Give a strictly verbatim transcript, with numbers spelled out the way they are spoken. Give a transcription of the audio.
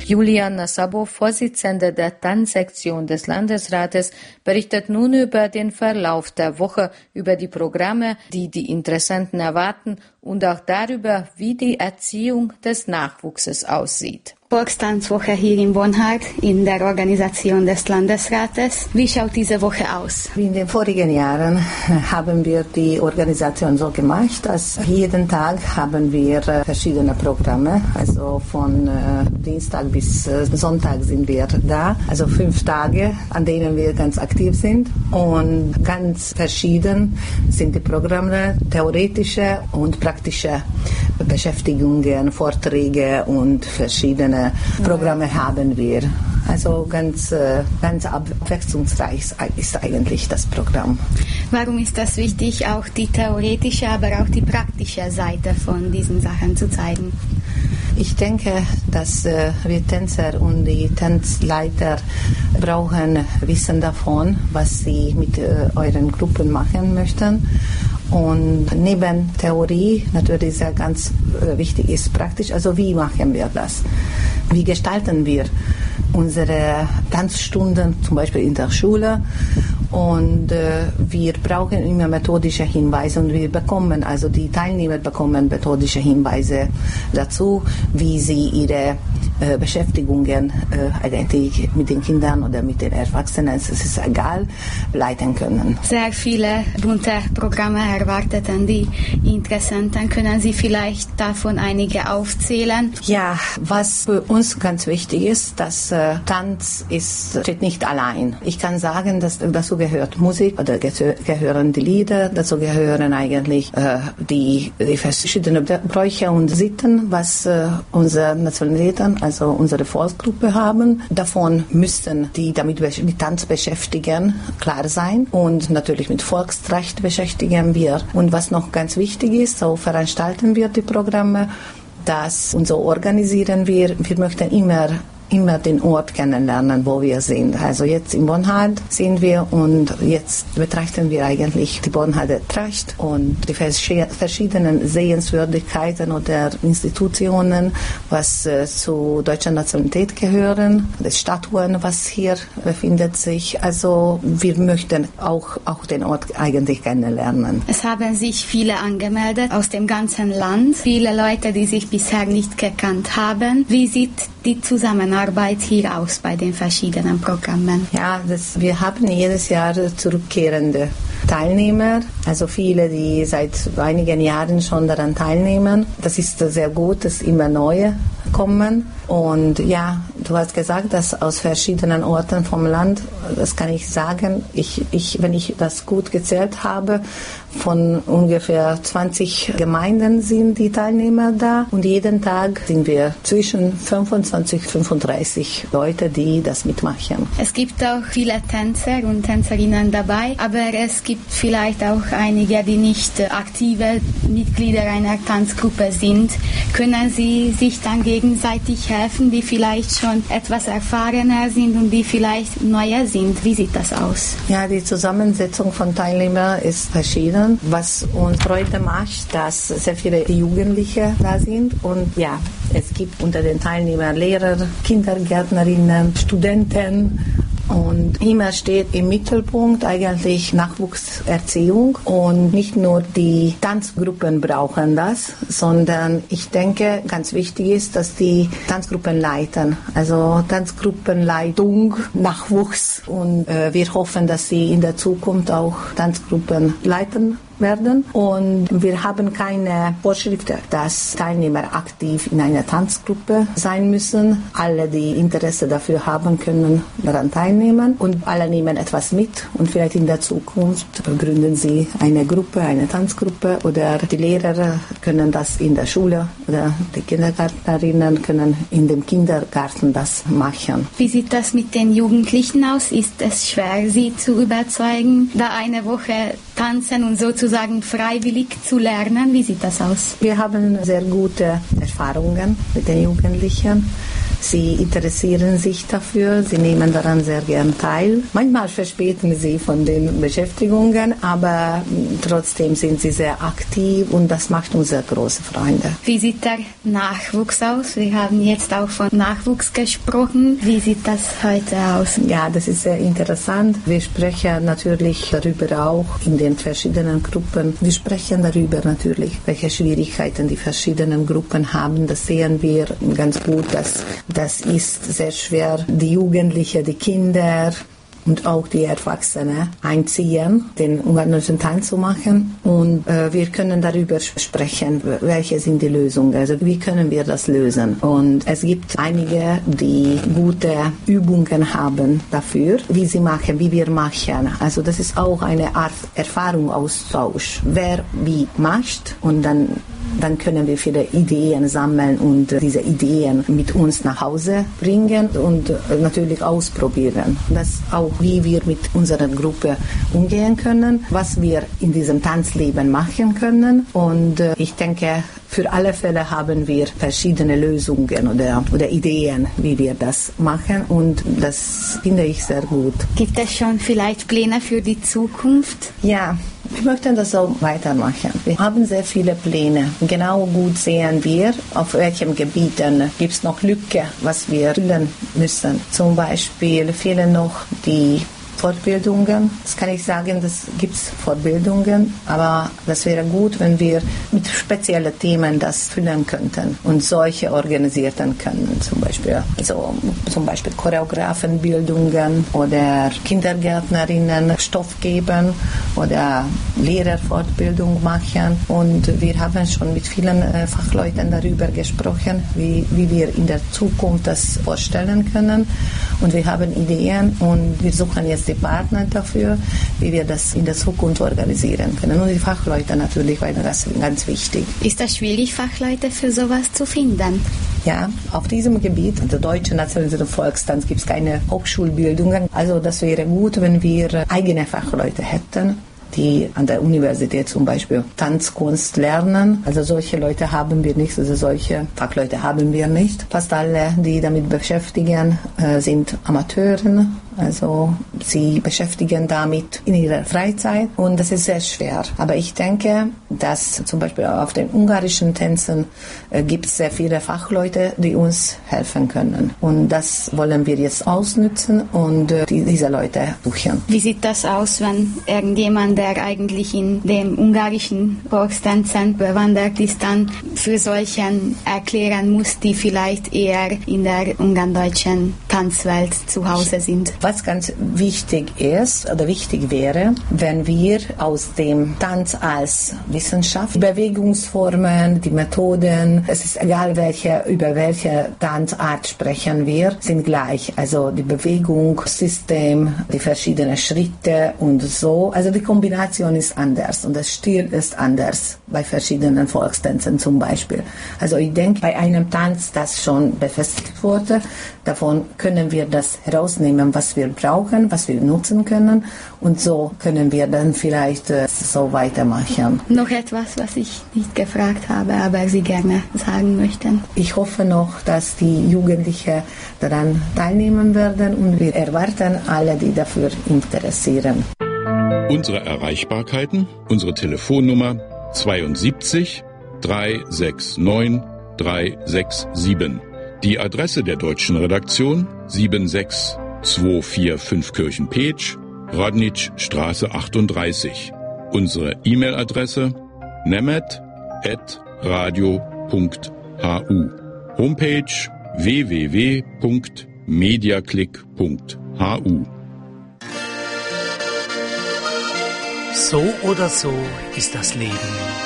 Julian Nasabo, Vorsitzende der Tanzsektion des Landesrates, berichtet nun über den Verlauf der Woche, über die Programme, die die Interessenten erwarten und auch darüber, wie die Erziehung des Nachwuchses aussieht. Volkstanzwoche hier in Bonhard in der Organisation des Landesrates. Wie schaut diese Woche aus? Wie in den vorigen Jahren haben wir die Organisation so gemacht, dass jeden Tag haben wir verschiedene Programme. Also von äh, Dienstag bis äh, Sonntag sind wir da. Also fünf Tage, an denen wir ganz aktiv sind. Und ganz verschieden sind die Programme, theoretische und praktische Beschäftigungen, Vorträge und verschiedene Programme haben wir. Also ganz, ganz abwechslungsreich ist eigentlich das Programm. Warum ist das wichtig, auch die theoretische, aber auch die praktische Seite von diesen Sachen zu zeigen? Ich denke, dass äh, wir Tänzer und die Tanzleiter brauchen Wissen davon, was sie mit äh, euren Gruppen machen möchten. Und neben Theorie natürlich sehr ganz äh, wichtig ist praktisch, also wie machen wir das? Wie gestalten wir unsere Tanzstunden, zum Beispiel in der Schule? Und äh, wir brauchen immer methodische Hinweise und wir bekommen, also die Teilnehmer bekommen methodische Hinweise dazu, wie sie ihre äh, Beschäftigungen äh, eigentlich mit den Kindern oder mit den Erwachsenen, es ist egal, leiten können. Sehr viele bunte Programme erwarteten die Interessenten. Können Sie vielleicht davon einige aufzählen? Ja, was für uns ganz wichtig ist, dass äh, Tanz ist, steht nicht allein. Ich kann sagen, dass dazu gehört Musik, oder gehören die Lieder, dazu gehören eigentlich äh, die, die verschiedenen Bräuche und Sitten, was äh, unsere Nationalitäten, also unsere Volksgruppe haben. Davon müssten die damit mit Tanz beschäftigen, klar sein. Und natürlich mit Volksrecht beschäftigen wir. Und was noch ganz wichtig ist, so veranstalten wir die Programme, das und so organisieren wir. Wir möchten immer immer den Ort kennenlernen, wo wir sind. Also jetzt in Bonhard sind wir und jetzt betrachten wir eigentlich die Bonharder Tracht und die verschiedenen Sehenswürdigkeiten oder Institutionen, was äh, zu deutscher Nationalität gehören, die Statuen, was hier befindet sich. Also wir möchten auch, auch den Ort eigentlich kennenlernen. Es haben sich viele angemeldet aus dem ganzen Land, viele Leute, die sich bisher nicht gekannt haben. Wie sieht die Zusammenarbeit hier aus bei den verschiedenen Programmen? Ja, das, wir haben jedes Jahr zurückkehrende Teilnehmer, also viele, die seit einigen Jahren schon daran teilnehmen. Das ist sehr gut, dass immer neue kommen. Und ja, du hast gesagt, dass aus verschiedenen Orten vom Land, das kann ich sagen, ich, ich, wenn ich das gut gezählt habe, von ungefähr zwanzig Gemeinden sind die Teilnehmer da und jeden Tag sind wir zwischen fünfundzwanzig und fünfunddreißig Leute, die das mitmachen. Es gibt auch viele Tänzer und Tänzerinnen dabei, aber es gibt vielleicht auch einige, die nicht aktive Mitglieder einer Tanzgruppe sind. Können Sie sich dann gegenseitig helfen, die vielleicht schon etwas erfahrener sind und die vielleicht neuer sind? Wie sieht das aus? Ja, die Zusammensetzung von Teilnehmern ist verschieden. Was uns Freude macht, dass sehr viele Jugendliche da sind und ja, es gibt unter den Teilnehmern Lehrer, Kindergärtnerinnen, Studenten. Und immer steht im Mittelpunkt eigentlich Nachwuchserziehung und nicht nur die Tanzgruppen brauchen das, sondern ich denke, ganz wichtig ist, dass die Tanzgruppen leiten, also Tanzgruppenleitung, Nachwuchs und äh, wir hoffen, dass sie in der Zukunft auch Tanzgruppen leiten werden. Und wir haben keine Vorschrift, dass Teilnehmer aktiv in einer Tanzgruppe sein müssen. Alle, die Interesse dafür haben, können daran teilnehmen und alle nehmen etwas mit und vielleicht in der Zukunft gründen sie eine Gruppe, eine Tanzgruppe oder die Lehrer können das in der Schule oder die Kindergärtnerinnen können in dem Kindergarten das machen. Wie sieht das mit den Jugendlichen aus? Ist es schwer, sie zu überzeugen, da eine Woche tanzen und sozusagen freiwillig zu lernen? Wie sieht das aus? Wir haben sehr gute Erfahrungen mit den Jugendlichen. Sie interessieren sich dafür, sie nehmen daran sehr gern teil. Manchmal verspäten sie von den Beschäftigungen, aber trotzdem sind sie sehr aktiv und das macht uns sehr große Freunde. Wie sieht der Nachwuchs aus? Wir haben jetzt auch von Nachwuchs gesprochen. Wie sieht das heute aus? Ja, das ist sehr interessant. Wir sprechen natürlich darüber auch in den verschiedenen Gruppen. Wir sprechen darüber natürlich, welche Schwierigkeiten die verschiedenen Gruppen haben. Das sehen wir ganz gut, dass das ist sehr schwer, die Jugendlichen, die Kinder und auch die Erwachsenen einziehen, den ungarischen Tanz zu machen. Und äh, wir können darüber sprechen, welche sind die Lösungen, also wie können wir das lösen. Und es gibt einige, die gute Übungen haben dafür, wie sie machen, wie wir machen. Also das ist auch eine Art Erfahrungsaustausch, wer wie macht und dann Dann können wir viele Ideen sammeln und diese Ideen mit uns nach Hause bringen und natürlich ausprobieren. Das auch, wie wir mit unserer Gruppe umgehen können, was wir in diesem Tanzleben machen können. Und ich denke, für alle Fälle haben wir verschiedene Lösungen oder, oder Ideen, wie wir das machen. Und das finde ich sehr gut. Gibt es schon vielleicht Pläne für die Zukunft? Ja. Wir möchten das so weitermachen. Wir haben sehr viele Pläne. Genau gut sehen wir, auf welchen Gebieten gibt es noch Lücke, was wir füllen müssen. Zum Beispiel fehlen noch die Fortbildungen. Das kann ich sagen, das gibt es Fortbildungen, aber das wäre gut, wenn wir mit speziellen Themen das füllen könnten und solche organisieren können. Zum Beispiel, also, zum Beispiel Choreografenbildungen oder Kindergärtnerinnen Stoff geben oder Lehrerfortbildung machen. Und wir haben schon mit vielen äh, Fachleuten darüber gesprochen, wie, wie wir in der Zukunft das vorstellen können. Und wir haben Ideen und wir suchen jetzt die Partner dafür, wie wir das in der Zukunft organisieren können. Und die Fachleute natürlich, weil das ist ganz wichtig. Ist das schwierig, Fachleute für sowas zu finden? Ja, auf diesem Gebiet, der deutschen nationalen Volkstanz, gibt es keine Hochschulbildungen. Also das wäre gut, wenn wir eigene Fachleute hätten, die an der Universität zum Beispiel Tanzkunst lernen. Also solche Leute haben wir nicht, also solche Fachleute haben wir nicht. Fast alle, die damit beschäftigen, sind Amateuren. Also sie beschäftigen damit in ihrer Freizeit und das ist sehr schwer. Aber ich denke, dass zum Beispiel auf den ungarischen Tänzen äh, gibt es sehr viele Fachleute, die uns helfen können. Und das wollen wir jetzt ausnutzen und äh, die, diese Leute suchen. Wie sieht das aus, wenn irgendjemand, der eigentlich in den ungarischen Volkstänzen bewandert ist, dann für solchen erklären muss, die vielleicht eher in der ungardeutschen Tanzwelt zu Hause sind? Was ganz wichtig ist oder wichtig wäre, wenn wir aus dem Tanz als Wissenschaft, Bewegungsformen, die Methoden, es ist egal, welche, über welche Tanzart sprechen wir, sind gleich. Also die Bewegungssystem, die verschiedenen Schritte und so. Also die Kombination ist anders und der Stil ist anders bei verschiedenen Volkstänzen zum Beispiel. Also ich denke, bei einem Tanz, das schon befestigt wurde, davon können wir das herausnehmen, was wir brauchen, was wir nutzen können und so können wir dann vielleicht äh, so weitermachen. Noch etwas, was ich nicht gefragt habe, aber Sie gerne sagen möchten. Ich hoffe noch, dass die Jugendlichen daran teilnehmen werden und wir erwarten alle, die dafür interessieren. Unsere Erreichbarkeiten, unsere Telefonnummer zweiundsiebzig dreihundertneunundsechzig dreihundertsiebenundsechzig. Die Adresse der deutschen Redaktion sieben sechs zwei vier fünf Kirchen-Petsch, Radnitzstraße achtunddreißig. Unsere E-Mail-Adresse nemet at radio punkt hu. Homepage w w w punkt mediaclick punkt hu. So oder so ist das Leben.